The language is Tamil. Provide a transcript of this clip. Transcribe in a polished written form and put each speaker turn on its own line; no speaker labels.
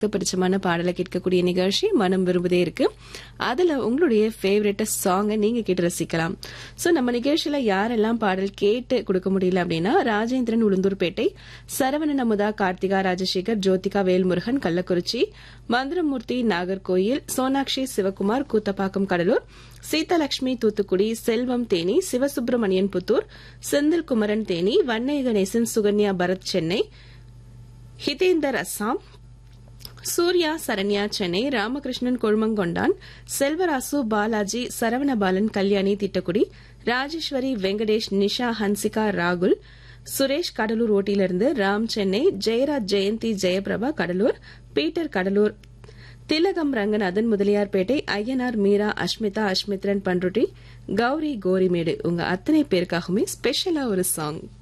பிடிச்சமான பாடலை கேட்கக்கூடிய நிகழ்ச்சி மனம் விரும்புதே இருக்கு. அதுல உங்களுடைய ஃபேவரட் சாங்கை நீங்க கேட்டு ரசிக்கலாம். சோ நம்ம நிகழ்ச்சியில யாரெல்லாம் பாடல் கேட்டு கொடுக்க முடியல அப்படின்னா, ராஜேந்திரன் உளுந்தூர்பேட்டை, சரவணன் அமுதா, கார்த்திகா ராஜசேகர், ஜோதிகா வேல்முருகன் கள்ளக்குறிச்சி, மந்திரமூர்த்தி நாகர்கோயில், சோனாக்ஷி சிவகுமார் கூத்தப்பாக்கம் கடலூர், சீதாலட்சுமி தூத்துக்குடி, செல்வம் தேனி, சிவசுப்பிரமணியன் புத்தூர், செந்தில் குமரன் தேனி, வன்னை கணேசன் சுகன்யா பரத் சென்னை, ஹிதேந்தர் அஸ்ஸாம், சூர்யா சரண்யா சென்னை, ராமகிருஷ்ணன் கொழுமங்கொண்டான், செல்வராசு பாலாஜி, சரவணபாலன் கல்யாணி திட்டக்குடி, ராஜேஸ்வரி வெங்கடேஷ், நிஷா ஹன்சிகா ராகுல், சுரேஷ் கடலூர் ஓட்டியிலிருந்து, ராம் சென்னை, ஜெயராஜ் ஜெயந்தி ஜெயபிரபா கடலூர், பீட்டர் கடலூர், திலகம் ரங்கநாதன் முதலியார்பேட்டை, ஐயனார் மீரா, அஷ்மிதா அஷ்மித்ரன் பன்ருட்டி, கௌரி கோரிமேடு, உங்க அத்தனை பேருக்காகவுமே ஸ்பெஷலா ஒரு சாங்.